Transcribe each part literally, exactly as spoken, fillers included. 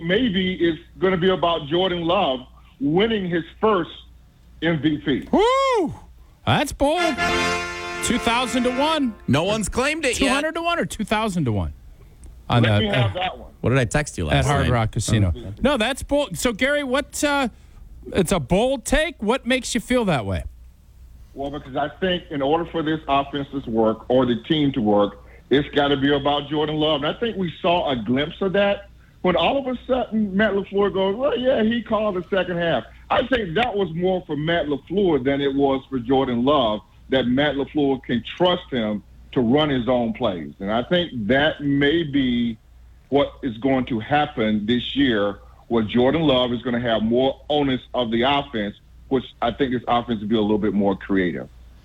maybe it's going to be about Jordan Love winning his first M V P. Woo! That's bold. two thousand to one. No one's claimed it two hundred yet. to one or two thousand to one? On Let the, me have uh, that one. What did I text you last night? At Hard night? Rock Casino. Oh. No, that's bold. So, Gary, what? Uh, it's a bold take. What makes you feel that way? Well, because I think in order for this offense to work or the team to work, it's got to be about Jordan Love. And I think we saw a glimpse of that when all of a sudden Matt LaFleur goes, well, yeah, he called the second half. I think that was more for Matt LaFleur than it was for Jordan Love, that Matt LaFleur can trust him to run his own plays. And I think that may be what is going to happen this year, where Jordan Love is going to have more onus of the offense, which I think this offense will be a little bit more creative.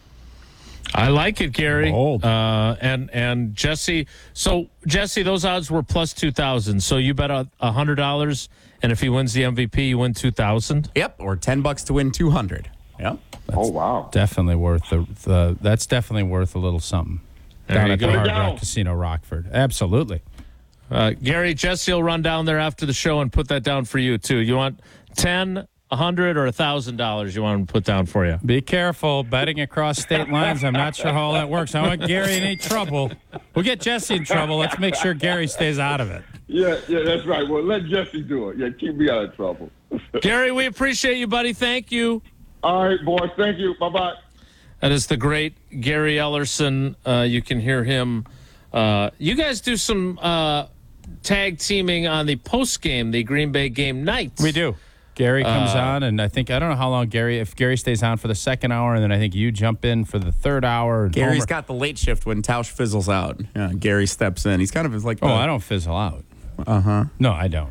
I like it, Gary. Bold. Uh, and and Jesse. So, Jesse, those odds were plus two thousand. So you bet a one hundred dollars, and if he wins the M V P, you win two thousand? Yep, or ten bucks to win two hundred. Yep. That's oh, wow. Definitely worth the, the that's definitely worth a little something. There Down you at go. the Hard Down. Rock Casino, Rockford. Absolutely. Uh, Gary, Jesse will run down there after the show and put that down for you, too. You want ten, a hundred, or one thousand dollars you want him to put down for you? Be careful. Betting across state lines, I'm not sure how all that works. I don't want Gary in any trouble. We'll get Jesse in trouble. Let's make sure Gary stays out of it. Yeah, yeah, that's right. Well, let Jesse do it. Yeah, keep me out of trouble. Gary, we appreciate you, buddy. Thank you. All right, boys. Thank you. Bye-bye. That is the great Gary Ellerson. Uh, you can hear him. Uh, you guys do some uh, tag teaming on the post game, the Green Bay game night. We do. Gary comes Uh, on, and I think, I don't know how long Gary, if Gary stays on for the second hour, and then I think you jump in for the third hour. Gary's Homer. got the late shift when Tausch fizzles out. Yeah, Gary steps in. He's kind of like, Oh, the, I don't fizzle out. Uh-huh. No, I don't.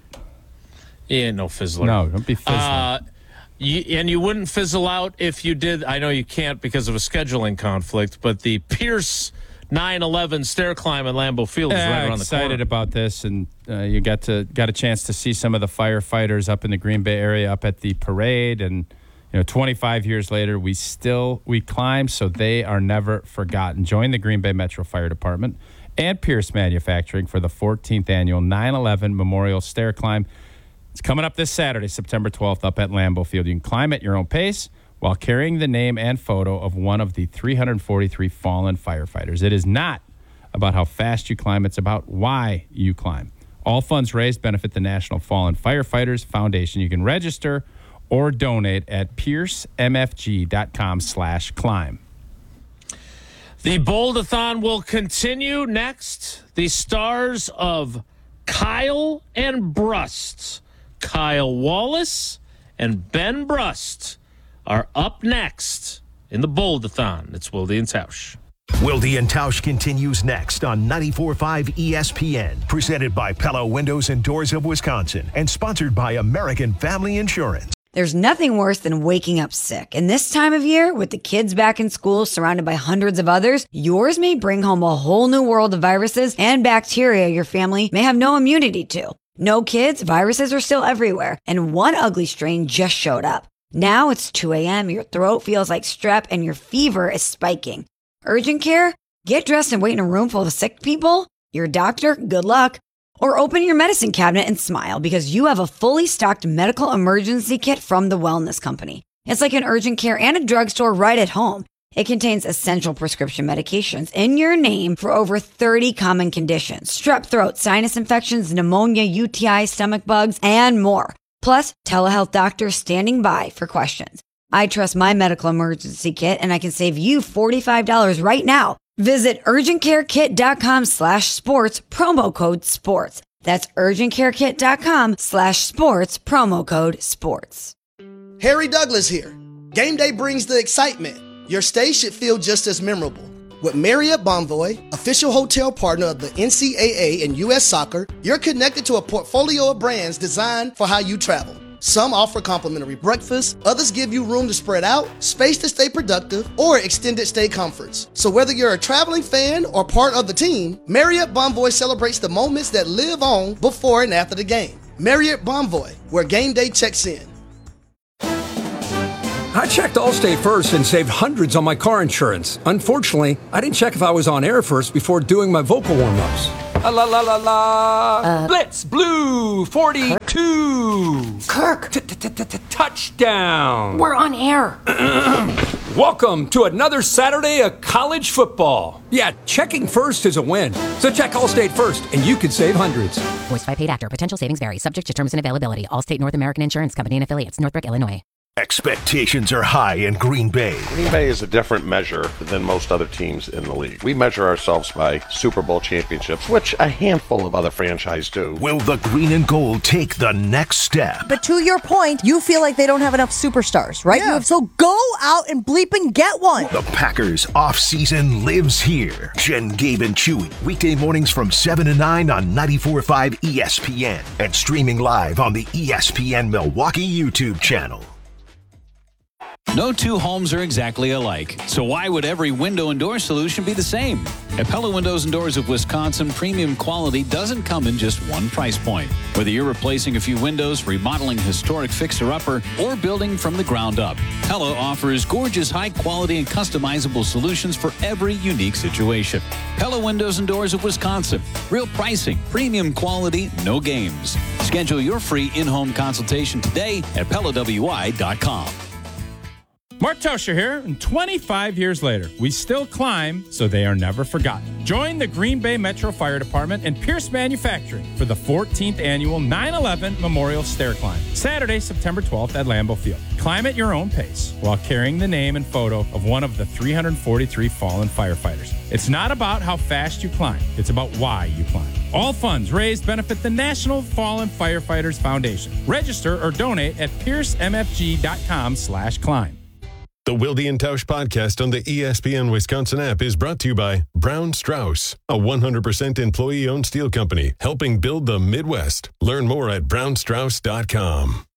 Yeah, no fizzler. No, don't be fizzling. Uh, you, and you wouldn't fizzle out if you did. I know you can't because of a scheduling conflict, but the Pierce nine eleven stair climb at Lambeau Field is Yeah, right around the corner. excited about this, and uh, you got to got a chance to see some of the firefighters up in the Green Bay area, up at the parade, and you know, twenty-five years later, we still we climb, so they are never forgotten. Join the Green Bay Metro Fire Department and Pierce Manufacturing for the fourteenth annual nine eleven Memorial Stair Climb. It's coming up this Saturday, September twelfth, up at Lambeau Field. You can climb at your own pace while carrying the name and photo of one of the three hundred forty-three fallen firefighters. It is not about how fast you climb. It's about why you climb. All funds raised benefit the National Fallen Firefighters Foundation. You can register or donate at piercemfg.com slash climb. The Bold-a-thon will continue next. The stars of Kyle and Brust, Kyle Wallace and Ben Brust, are up next in the Bold-a-thon. It's Wilde and Tausch. Wilde and Tausch continues next on ninety-four point five E S P N. Presented by Pella Windows and Doors of Wisconsin and sponsored by American Family Insurance. There's nothing worse than waking up sick. And this time of year, with the kids back in school surrounded by hundreds of others, yours may bring home a whole new world of viruses and bacteria your family may have no immunity to. No kids, viruses are still everywhere. And one ugly strain just showed up. Now it's two a.m., your throat feels like strep, and your fever is spiking. Urgent care? Get dressed and wait in a room full of sick people? Your doctor? Good luck. Or open your medicine cabinet and smile because you have a fully stocked medical emergency kit from the Wellness Company. It's like an urgent care and a drugstore right at home. It contains essential prescription medications in your name for over thirty common conditions. Strep throat, sinus infections, pneumonia, U T I, stomach bugs, and more. Plus, telehealth doctors standing by for questions. I trust my medical emergency kit, and I can save you forty-five dollars right now. Visit urgentcarekit.com slash sports, promo code sports. That's urgentcarekit.com slash sports, promo code sports. Harry Douglas here. Game day brings the excitement. Your stay should feel just as memorable. With Marriott Bonvoy, official hotel partner of the N C double A and U S Soccer, you're connected to a portfolio of brands designed for how you travel. Some offer complimentary breakfast, others give you room to spread out, space to stay productive, or extended stay comforts. So whether you're a traveling fan or part of the team, Marriott Bonvoy celebrates the moments that live on before and after the game. Marriott Bonvoy, where game day checks in. I checked Allstate first and saved hundreds on my car insurance. Unfortunately, I didn't check if I was on air first before doing my vocal warm-ups. La la la la la. Uh, Blitz Blue forty-two. Kirk. Touchdown. We're on air. Welcome to another Saturday of college football. Yeah, checking first is a win. So check Allstate first, and you could save hundreds. Voiced by paid actor. Potential savings vary. Subject to terms and availability. Allstate North American Insurance Company and affiliates. Northbrook, Illinois. Expectations are high in Green Bay. Green Bay is a different measure than most other teams in the league. We measure ourselves by Super Bowl championships, which a handful of other franchises do. Will the green and gold take the next step? But to your point, you feel like they don't have enough superstars, right? Yeah. You, so go out and bleep and get one. The Packers off-season lives here. Jen, Gabe, and Chewy. Weekday mornings from seven to nine on ninety-four point five E S P N and streaming live on the E S P N Milwaukee YouTube channel. No two homes are exactly alike, so why would every window and door solution be the same? At Pella Windows and Doors of Wisconsin, premium quality doesn't come in just one price point. Whether you're replacing a few windows, remodeling historic fixer-upper, or building from the ground up, Pella offers gorgeous, high-quality, and customizable solutions for every unique situation. Pella Windows and Doors of Wisconsin. Real pricing, premium quality, no games. Schedule your free in-home consultation today at Pella W I dot com. Mark Tosher here, and twenty-five years later, we still climb so they are never forgotten. Join the Green Bay Metro Fire Department and Pierce Manufacturing for the fourteenth annual nine eleven Memorial Stair Climb, Saturday, September twelfth at Lambeau Field. Climb at your own pace while carrying the name and photo of one of the three hundred forty-three fallen firefighters. It's not about how fast you climb, it's about why you climb. All funds raised benefit the National Fallen Firefighters Foundation. Register or donate at pierce m f g dot com slash climb. The Wilde and Tausch podcast on the E S P N Wisconsin app is brought to you by Brown Strauss, a one hundred percent employee-owned steel company helping build the Midwest. Learn more at brown strauss dot com.